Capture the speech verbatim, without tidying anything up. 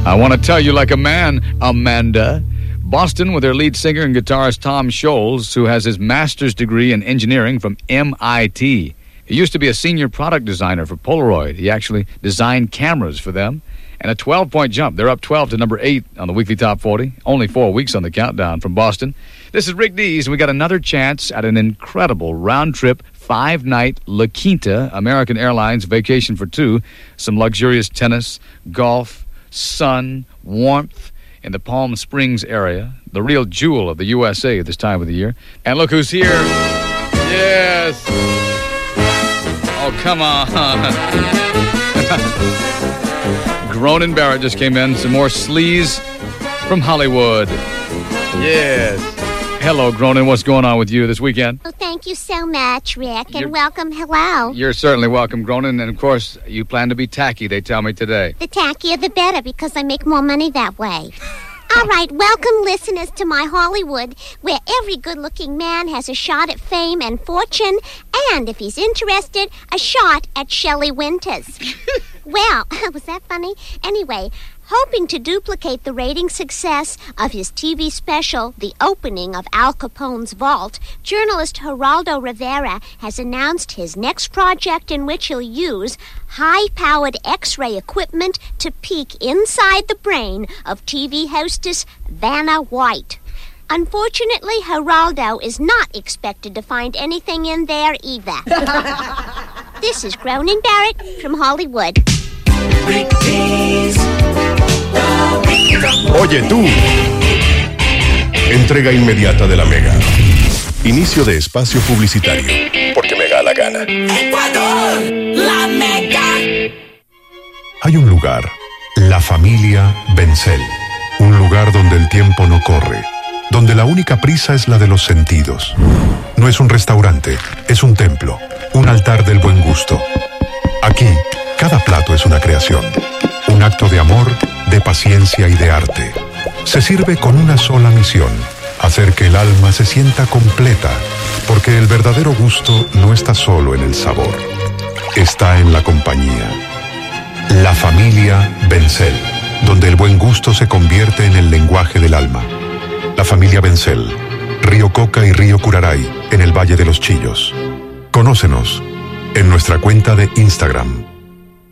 I want to tell you like a man, Amanda. Boston with their lead singer and guitarist Tom Scholz, who has his master's degree in engineering from M I T. He used to be a senior product designer for Polaroid. He actually designed cameras for them. And a twelve-point jump. They're up twelve to number eight on the weekly top forty. Only four weeks on the countdown from Boston. This is Rick Dees, and we got another chance at an incredible round-trip, five-night La Quinta American Airlines vacation for two. Some luxurious tennis, golf, sun, warmth in the Palm Springs area. The real jewel of the U S A at this time of the year. And look who's here. Yes. Oh, come on. Gronin Barrett just came in. Some more sleaze from Hollywood. Yes. Hello, Gronin. What's going on with you this weekend? Well, thank you so much, Rick, and You're, welcome. Hello. You're certainly welcome, Gronin. And, of course, you plan to be tacky, they tell me today. The tackier, the better, because I make more money that way. All right, welcome, listeners, to my Hollywood, where every good-looking man has a shot at fame and fortune, and, if he's interested, a shot at Shelley Winters. Well, was that funny? Anyway, hoping to duplicate the rating success of his T V special, The Opening of Al Capone's Vault, journalist Geraldo Rivera has announced his next project in which he'll use high-powered X-ray equipment to peek inside the brain of T V hostess Vanna White. Unfortunately, Geraldo is not expected to find anything in there either. This is Gronin Barrett from Hollywood. Oye tú, entrega inmediata de la Mega. Inicio de espacio publicitario, porque me da la gana. Ecuador, la Mega. Hay un lugar, la familia Bencel. Un lugar donde el tiempo no corre, donde la única prisa es la de los sentidos. No es un restaurante, es un templo, un altar del buen gusto. Aquí, cada plato es una creación, un acto de amor, de paciencia y de arte. Se sirve con una sola misión, hacer que el alma se sienta completa, porque el verdadero gusto no está solo en el sabor, está en la compañía. La familia Bencel, donde el buen gusto se convierte en el lenguaje del alma. La familia Bencel, Río Coca y Río Curaray, en el Valle de los Chillos. Conócenos en nuestra cuenta de Instagram,